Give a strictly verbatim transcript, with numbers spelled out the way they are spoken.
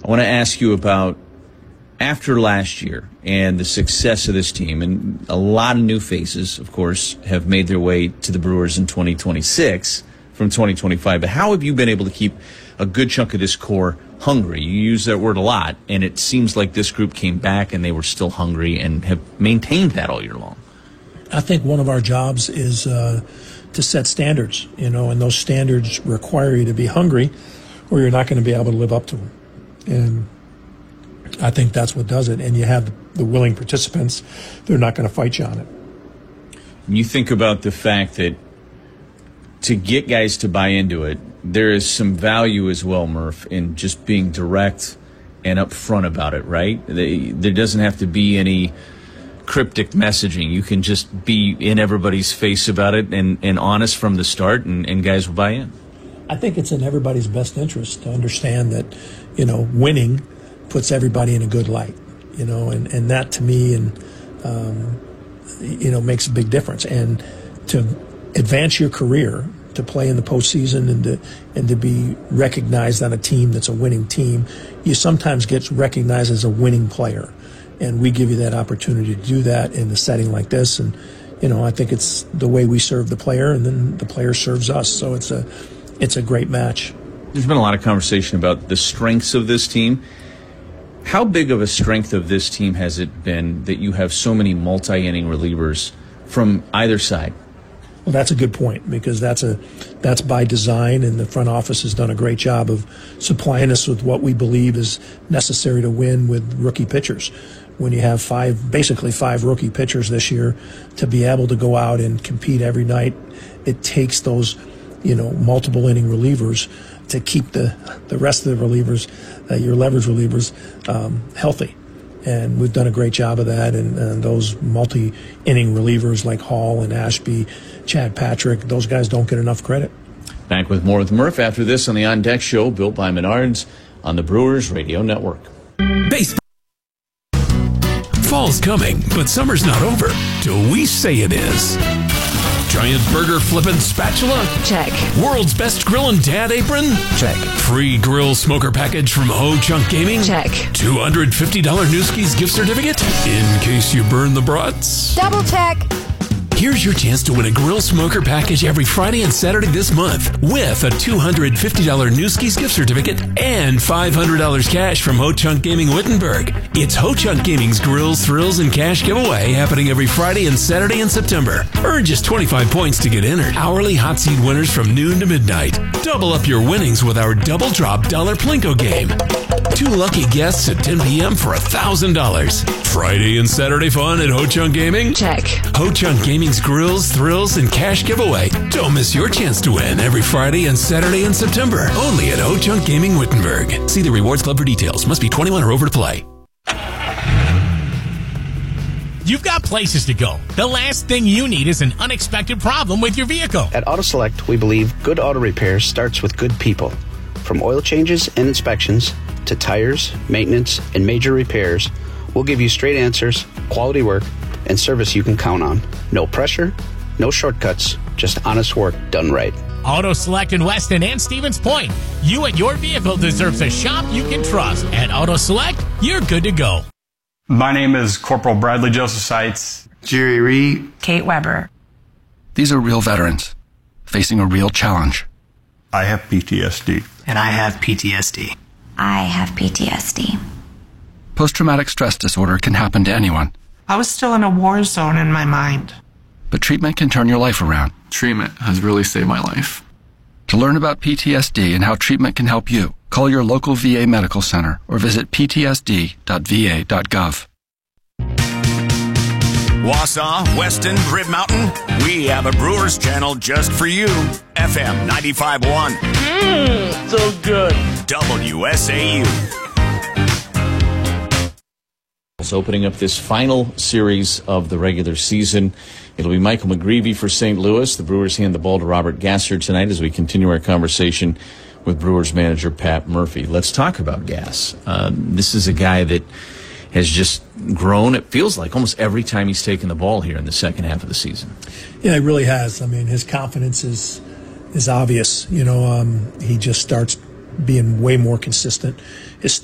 I want to ask you about after last year and the success of this team, and a lot of new faces, of course, have made their way to the Brewers in twenty twenty-six from twenty twenty-five. But how have you been able to keep a good chunk of this core hungry? You use that word a lot, and it seems like this group came back and they were still hungry and have maintained that all year long. I think one of our jobs is uh, to set standards, you know, and those standards require you to be hungry or you're not going to be able to live up to them. And I think that's what does it. And you have the willing participants, they're not going to fight you on it. When you think about the fact that to get guys to buy into it, there is some value as well, Murph, in just being direct and upfront about it, right? They, there doesn't have to be any cryptic messaging. You can just be in everybody's face about it and, and honest from the start, and, and guys will buy in. I think it's in everybody's best interest to understand that, you know, winning puts everybody in a good light, you know, and, and that to me, and um, you know, makes a big difference. And to advance your career, to play in the postseason, and to and to be recognized on a team that's a winning team, you sometimes get recognized as a winning player, and we give you that opportunity to do that in a setting like this. And you know, I think it's the way we serve the player, and then the player serves us. So it's a it's a great match. There's been a lot of conversation about the strengths of this team. How big of a strength of this team has it been that you have so many multi-inning relievers from either side? Well, that's a good point, because that's a that's by design, and the front office has done a great job of supplying us with what we believe is necessary to win with rookie pitchers. When you have five, basically five rookie pitchers this year, to be able to go out and compete every night, it takes those, you know, multiple inning relievers to keep the the rest of the relievers, uh, your leverage relievers, um, healthy. And we've done a great job of that. And, and those multi-inning relievers like Hall and Ashby, Chad Patrick, those guys don't get enough credit. Back with more with Murph after this on the On Deck Show, built by Menards on the Brewers Radio Network. Baseball. Fall's coming, but summer's not over till we say it is. Giant burger flippin' spatula? Check. World's best grillin' dad apron? Check. Free grill smoker package from Ho Chunk Gaming? Check. two hundred fifty dollars Newski's gift certificate? In case you burn the brats? Double check. Here's your chance to win a grill smoker package every Friday and Saturday this month with a two hundred fifty dollars Newski's gift certificate and five hundred dollars cash from Ho Chunk Gaming Wittenberg. It's Ho Chunk Gaming's Grills, Thrills, and Cash giveaway happening every Friday and Saturday in September. Earn just twenty-five points to get entered. Hourly hot seat winners from noon to midnight. Double up your winnings with our Double Drop Dollar Plinko game. Two lucky guests at ten p.m. for one thousand dollars. Friday and Saturday fun at Ho Chunk Gaming? Check. Ho Chunk Gaming's Grills, Thrills, and Cash giveaway. Don't miss your chance to win every Friday and Saturday in September. Only at Ho Chunk Gaming Wittenberg. See the Rewards Club for details. Must be twenty-one or over to play. You've got places to go. The last thing you need is an unexpected problem with your vehicle. At Auto Select, we believe good auto repair starts with good people. From oil changes and inspections to tires, maintenance, and major repairs, we'll give you straight answers, quality work, and service you can count on. No pressure, no shortcuts, just honest work done right. Auto Select in Weston and Stevens Point. You and your vehicle deserves a shop you can trust. At Auto Select, you're good to go. My name is Corporal Bradley Joseph Seitz. Jerry Reed. Kate Weber. These are real veterans facing a real challenge. I have P T S D. And I have P T S D. I have P T S D. Post-traumatic stress disorder can happen to anyone. I was still in a war zone in my mind. But treatment can turn your life around. Treatment has really saved my life. To learn about P T S D and how treatment can help you, call your local V A medical center or visit p t s d dot v a dot gov. Wausau, Weston, Rib Mountain, we have a Brewers channel just for you. F M ninety-five point one. Mmm, so good. W S A U. Opening up this final series of the regular season. It'll be Michael McGreevy for Saint Louis. The Brewers hand the ball to Robert Gasser tonight as we continue our conversation with Brewers manager Pat Murphy. Let's talk about Gass. Uh, this is a guy that has just grown, it feels like, almost every time he's taken the ball here in the second half of the season. Yeah, he really has. I mean, his confidence is is obvious. You know, um, he just starts being way more consistent. His